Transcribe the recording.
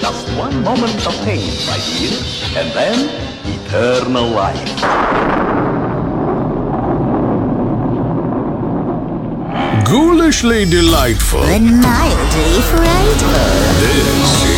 Just one moment of pain, my dear, and then eternal life. Ghoulishly delightful. But mildly frightful. This